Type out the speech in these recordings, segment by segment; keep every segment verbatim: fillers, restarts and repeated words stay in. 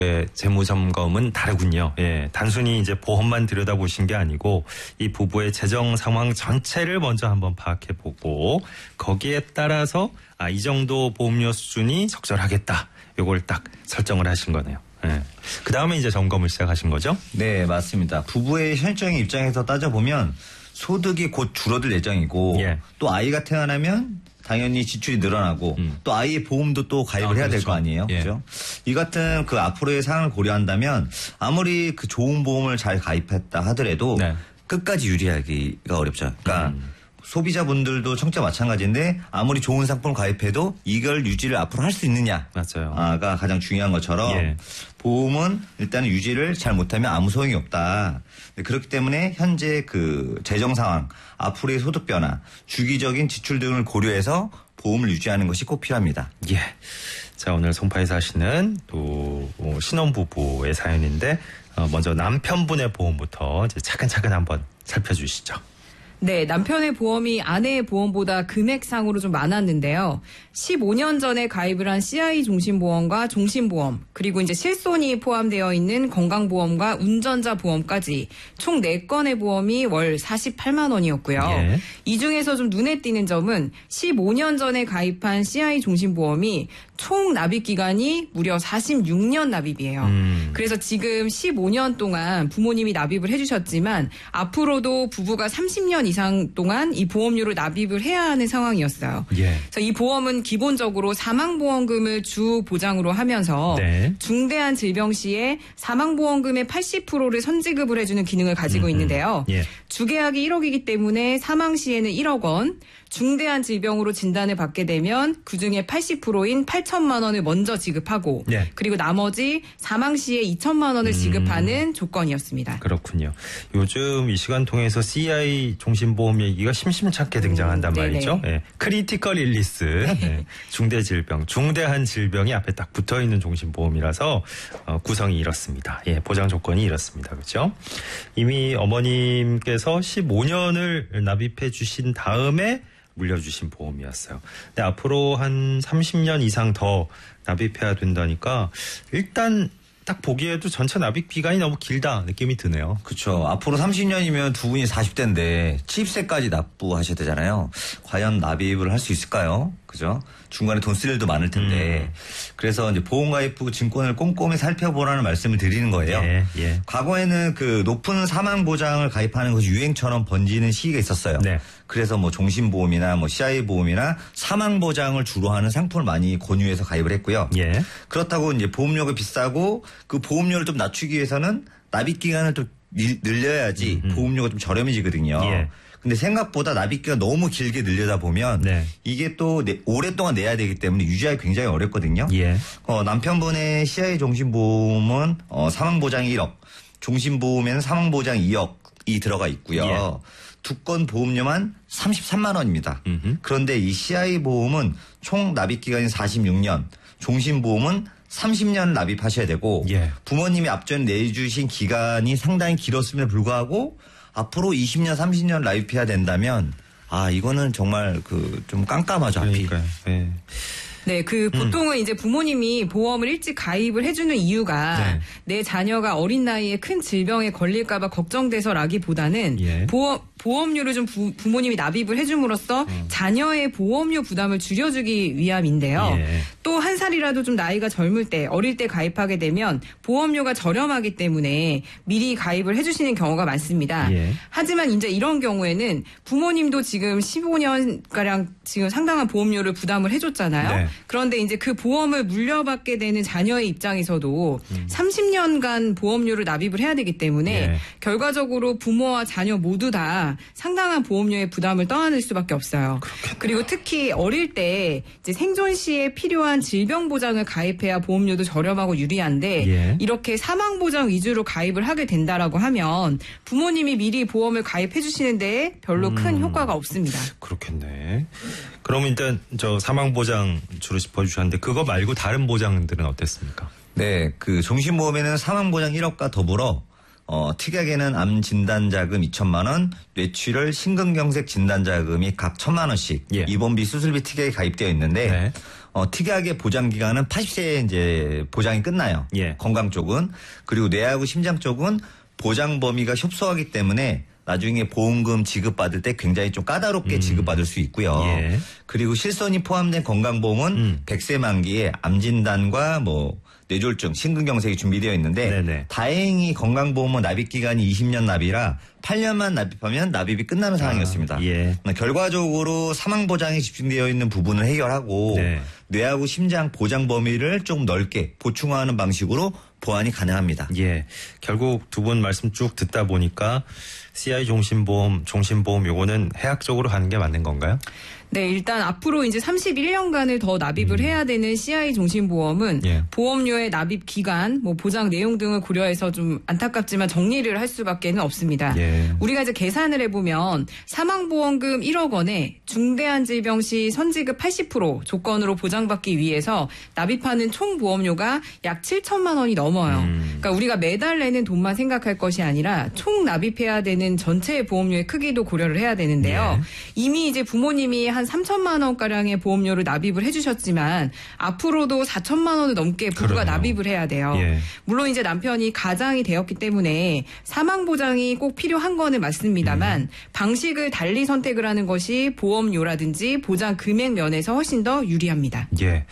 예, 재무점검은 다르군요. 예, 단순히 이제 보험만 들여다보신 게 아니고 이 부부의 재정 상황 전체를 먼저 한번 파악해보고 거기에 따라서 아, 이 정도 보험료 수준이 적절하겠다. 요걸 딱 설정을 하신 거네요. 예. 그 다음에 이제 점검을 시작하신 거죠? 네, 맞습니다. 부부의 현실적인 입장에서 따져보면 소득이 곧 줄어들 예정이고 예. 또 아이가 태어나면 당연히 지출이 늘어나고 음. 또 아이의 보험도 또 가입을 아, 해야 그렇죠. 될 거 아니에요. 예. 그렇죠? 이 같은 그 앞으로의 상황을 고려한다면 아무리 그 좋은 보험을 잘 가입했다 하더라도 네. 끝까지 유지하기가 어렵죠. 그러니까 음. 소비자분들도 청자 마찬가지인데 아무리 좋은 상품을 가입해도 이걸 유지를 앞으로 할 수 있느냐가 맞아요. 가장 중요한 것처럼 예. 보험은 일단은 유지를 잘 못하면 아무 소용이 없다. 그렇기 때문에 현재 그 재정 상황, 앞으로의 소득 변화, 주기적인 지출 등을 고려해서 보험을 유지하는 것이 꼭 필요합니다. 예. 자, 오늘 송파에 사시는 또 신혼부부의 사연인데 먼저 남편분의 보험부터 이제 차근차근 한번 살펴주시죠. 네, 남편의 보험이 아내의 보험보다 금액상으로 좀 많았는데요. 십오 년 전에 가입을 한 씨아이 종신보험과 종신보험, 그리고 이제 실손이 포함되어 있는 건강보험과 운전자 보험까지 총 네 건의 보험이 월 사십팔만 원이었고요. 예. 이 중에서 좀 눈에 띄는 점은 십오 년 전에 가입한 씨아이 종신보험이 총 납입 기간이 무려 사십육 년 납입이에요. 음. 그래서 지금 십오 년 동안 부모님이 납입을 해주셨지만 앞으로도 부부가 삼십 년 이상 동안 이 보험료를 납입을 해야 하는 상황이었어요. 예. 그래서 이 보험은 기본적으로 사망보험금을 주 보장으로 하면서 네. 중대한 질병 시에 사망보험금의 팔십 퍼센트를 선지급을 해주는 기능을 가지고 음흠. 있는데요. 예. 주계약이 일억이기 때문에 사망 시에는 일억 원, 중대한 질병으로 진단을 받게 되면 그중에 팔십 퍼센트인 팔천만 원을 먼저 지급하고 네. 그리고 나머지 사망 시에 이천만 원을 지급하는 음. 조건이었습니다. 그렇군요. 요즘 이 시간 통해서 씨아이 종신보험 얘기가 심심찮게 등장한단 음, 말이죠. 네. 크리티컬 일리스, 네. 중대질병, 중대한 질병이 앞에 딱 붙어있는 종신보험이라서 어, 구성이 이렇습니다. 예, 보장 조건이 이렇습니다. 그렇죠? 이미 어머님께서 십오 년을 납입해 주신 다음에 물려주신 보험이었어요. 근데 앞으로 한 삼십 년 이상 더 납입해야 된다니까 일단 딱 보기에도 전체 납입 기간이 너무 길다 느낌이 드네요. 그렇죠. 앞으로 삼십 년이면 두 분이 사십 대인데 칠십 세까지 납부하셔야 되잖아요. 과연 납입을 할 수 있을까요? 그죠? 중간에 돈 쓸 일도 많을 텐데. 음. 그래서 이제 보험가입 후 증권을 꼼꼼히 살펴보라는 말씀을 드리는 거예요. 예, 예. 과거에는 그 높은 사망 보장을 가입하는 것이 유행처럼 번지는 시기가 있었어요. 네. 그래서 뭐 종신보험이나 뭐 씨아이 보험이나 사망 보장을 주로 하는 상품을 많이 권유해서 가입을 했고요. 예. 그렇다고 이제 보험료가 비싸고 그 보험료를 좀 낮추기 위해서는 납입 기간을 좀 늘려야지 음음. 보험료가 좀 저렴해지거든요. 예. 근데 생각보다 납입기가 너무 길게 늘려다 보면 네. 이게 또 내, 오랫동안 내야 되기 때문에 유지하기 굉장히 어렵거든요. 예. 어, 남편분의 씨아이 종신보험은 어, 사망보장이 일억, 종신보험에는 사망보장 이억이 들어가 있고요. 예. 두 건 보험료만 삼십삼만 원입니다. 음흠. 그런데 이 씨아이 보험은 총 납입기간이 사십육 년, 종신보험은 삼십 년 납입하셔야 되고 예. 부모님이 앞전 내주신 기간이 상당히 길었음에도 불구하고 앞으로 이십 년, 삼십 년 납입해야 된다면 아 이거는 정말 그 좀 깜깜하죠. 그러니까요. 네. 네, 그 보통은 음. 이제 부모님이 보험을 일찍 가입을 해주는 이유가 네. 내 자녀가 어린 나이에 큰 질병에 걸릴까봐 걱정돼서라기보다는 예. 보험 보험료를 좀 부, 부모님이 납입을 해줌으로써 음. 자녀의 보험료 부담을 줄여주기 위함인데요. 예. 또 한 살이라도 좀 나이가 젊을 때, 어릴 때 가입하게 되면 보험료가 저렴하기 때문에 미리 가입을 해주시는 경우가 많습니다. 예. 하지만 이제 이런 경우에는 부모님도 지금 십오 년가량 지금 상당한 보험료를 부담을 해줬잖아요. 네. 그런데 이제 그 보험을 물려받게 되는 자녀의 입장에서도 음. 삼십 년간 보험료를 납입을 해야 되기 때문에 예. 결과적으로 부모와 자녀 모두 다 상당한 보험료의 부담을 떠안을 수밖에 없어요. 그렇겠네요. 그리고 특히 어릴 때 이제 생존 시에 필요한 질병 보장을 가입해야 보험료도 저렴하고 유리한데 예. 이렇게 사망 보장 위주로 가입을 하게 된다라고 하면 부모님이 미리 보험을 가입해 주시는데 별로 음. 큰 효과가 없습니다. 그렇겠네. 그럼 일단 저 사망 보장 주로 짚어주셨는데 그거 말고 다른 보장들은 어땠습니까? 네, 그 종신보험에는 사망 보장 일억과 더불어 어, 특약에는 암 진단자금 이천만 원, 뇌출혈 심근경색 진단자금이 각 천만 원씩 예. 입원비 수술비 특약이 가입되어 있는데 네. 어, 특약의 보장 기간은 팔십 세에 이제 보장이 끝나요. 예. 건강 쪽은. 그리고 뇌하고 심장 쪽은 보장 범위가 협소하기 때문에 나중에 보험금 지급받을 때 굉장히 좀 까다롭게 음. 지급받을 수 있고요. 예. 그리고 실손이 포함된 건강보험은 음. 백 세 만기에 암진단과 뭐 뇌졸중, 심근경색이 준비되어 있는데 네네. 다행히 건강보험은 납입기간이 이십 년 납이라 팔 년만 납입하면 납입이 끝나는 상황이었습니다. 아, 예. 결과적으로 사망보장이 집중되어 있는 부분을 해결하고 네. 뇌하고 심장 보장 범위를 좀 넓게 보충하는 방식으로 보완이 가능합니다. 예. 결국 두 분 말씀 쭉 듣다 보니까 씨아이 종신보험, 종신보험 요거는 해약적으로 가는 게 맞는 건가요? 네, 일단 앞으로 이제 삼십일 년간을 더 납입을 음. 해야 되는 씨아이 종신보험은 예. 보험료의 납입 기간, 뭐 보장 내용 등을 고려해서 좀 안타깝지만 정리를 할 수밖에는 없습니다. 예. 우리가 이제 계산을 해보면 사망보험금 일억 원에 중대한 질병 시 선지급 팔십 퍼센트 조건으로 보장받기 위해서 납입하는 총 보험료가 약 칠천만 원이 넘어요. 음. 그러니까 우리가 매달 내는 돈만 생각할 것이 아니라 총 납입해야 되는 전체 보험료의 크기도 고려를 해야 되는데요. 예. 이미 이제 부모님이 한 삼천만 원가량의 보험료를 납입을 해주셨지만 앞으로도 사천만 원을 넘게 부부가 그러네요. 납입을 해야 돼요. 예. 물론 이제 남편이 가장이 되었기 때문에 사망보장이 꼭 필요한 거는 맞습니다만 음. 방식을 달리 선택을 하는 것이 보험료라든지 보장 금액 면에서 훨씬 더 유리합니다. 예.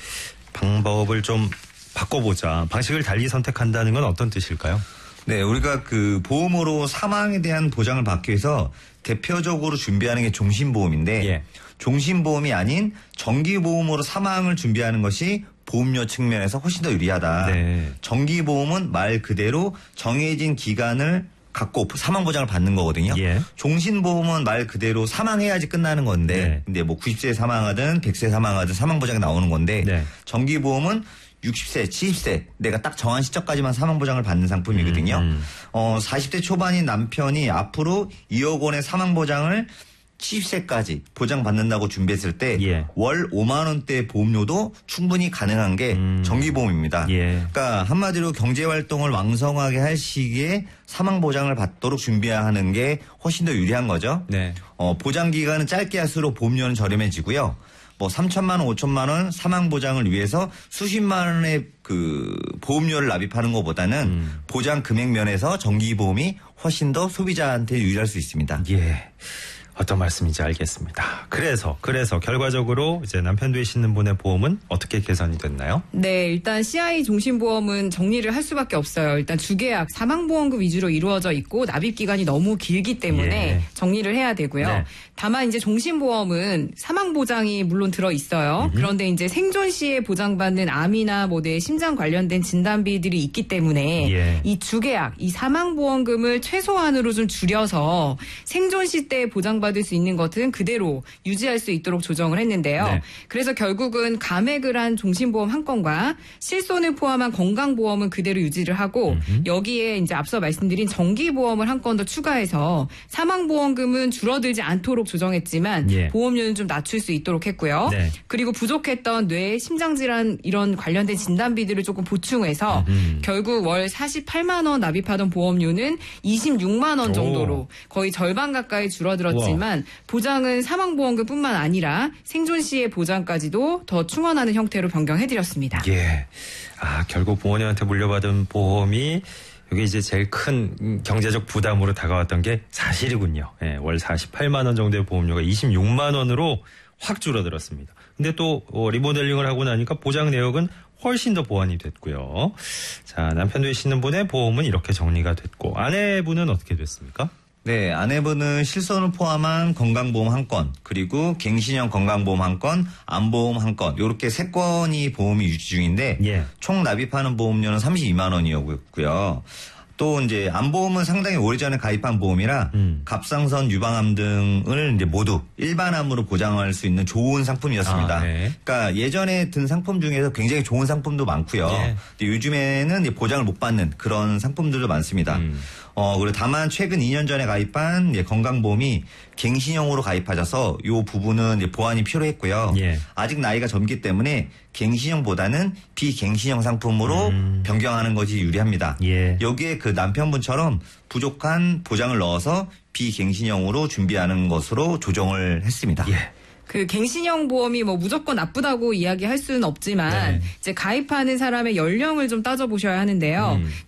방법을 좀 바꿔보자. 방식을 달리 선택한다는 건 어떤 뜻일까요? 네, 우리가 그 보험으로 사망에 대한 보장을 받기 위해서 대표적으로 준비하는 게 종신보험인데 예. 종신보험이 아닌 정기보험으로 사망을 준비하는 것이 보험료 측면에서 훨씬 더 유리하다. 네. 정기보험은 말 그대로 정해진 기간을 갖고 사망보장을 받는 거거든요. 예. 종신보험은 말 그대로 사망해야지 끝나는 건데 네. 근데 뭐 구십 세에 사망하든 백 세에 사망하든 사망보장이 나오는 건데 네. 정기보험은 육십 세, 칠십 세 내가 딱 정한 시점까지만 사망보장을 받는 상품이거든요. 음, 음. 어, 사십 대 초반인 남편이 앞으로 이억 원의 사망보장을 칠십 세까지 보장받는다고 준비했을 때 예. 월 오만 원대 보험료도 충분히 가능한 게 음. 정기보험입니다. 예. 그러니까 한마디로 경제활동을 왕성하게 할 시기에 사망보장을 받도록 준비하는 게 훨씬 더 유리한 거죠. 네. 어, 보장기간은 짧게 할수록 보험료는 저렴해지고요. 뭐 삼천만 원, 오천만 원 사망보장을 위해서 수십만 원의 그 보험료를 납입하는 것보다는 음. 보장 금액 면에서 정기보험이 훨씬 더 소비자한테 유리할 수 있습니다. 예. 어떤 말씀인지 알겠습니다. 그래서 그래서 결과적으로 이제 남편 되시는 분의 보험은 어떻게 개선이 됐나요? 네, 일단 씨아이 종신보험은 정리를 할 수밖에 없어요. 일단 주계약, 사망보험금 위주로 이루어져 있고 납입 기간이 너무 길기 때문에 예. 정리를 해야 되고요. 네. 다만 이제 종신보험은 사망보장이 물론 들어 있어요. 그런데 이제 생존 시에 보장받는 암이나 뭐 뇌 심장 관련된 진단비들이 있기 때문에 예. 이 주계약, 이 사망보험금을 최소한으로 좀 줄여서 생존 시 때 보장받는 받을 수 있는 것은 그대로 유지할 수 있도록 조정을 했는데요. 네. 그래서 결국은 감액을 한 종신보험 한 건과 실손을 포함한 건강보험은 그대로 유지를 하고 음흠. 여기에 이제 앞서 말씀드린 정기보험을 한 건 더 추가해서 사망보험금은 줄어들지 않도록 조정했지만 예. 보험료는 좀 낮출 수 있도록 했고요. 네. 그리고 부족했던 뇌, 심장질환 이런 관련된 진단비들을 조금 보충해서 음흠. 결국 월 사십팔만 원 납입하던 보험료는 이십육만 원 정도로 오. 거의 절반 가까이 줄어들었지만 보장은 사망보험금뿐만 아니라 생존 시의 보장까지도 더 충원하는 형태로 변경해드렸습니다. 예. 아, 결국 부모님한테 물려받은 보험이 이게 이제 제일 큰 경제적 부담으로 다가왔던 게 사실이군요. 예, 월 사십팔만 원 정도의 보험료가 이십육만 원으로 확 줄어들었습니다. 근데 또 어, 리모델링을 하고 나니까 보장 내역은 훨씬 더 보완이 됐고요. 자, 남편 되시는 분의 보험은 이렇게 정리가 됐고 아내분은 어떻게 됐습니까? 네, 아내분은 실손을 포함한 건강보험 한 건, 그리고 갱신형 건강보험 한 건, 암보험 한 건, 이렇게 세 건이 보험이 유지 중인데, 예. 총 납입하는 보험료는 삼십이만 원이었고요. 또 이제 암보험은 상당히 오래전에 가입한 보험이라 음. 갑상선, 유방암 등을 이제 모두 일반암으로 보장할 수 있는 좋은 상품이었습니다. 아, 네. 그러니까 예전에 든 상품 중에서 굉장히 좋은 상품도 많고요. 예. 근데 요즘에는 이제 보장을 못 받는 그런 상품들도 많습니다. 음. 어, 그리고 다만 최근 이 년 전에 가입한 예, 건강보험이 갱신형으로 가입하셔서 이 부분은 이제 보완이 필요했고요. 예. 아직 나이가 젊기 때문에 갱신형보다는 비갱신형 상품으로 음. 변경하는 것이 유리합니다. 예. 여기에 그 남편분처럼 부족한 보장을 넣어서 비갱신형으로 준비하는 것으로 조정을 했습니다. 예. 그 갱신형 보험이 뭐 무조건 나쁘다고 이야기할 수는 없지만 네. 이제 가입하는 사람의 연령을 좀 따져보셔야 하는데요. 음.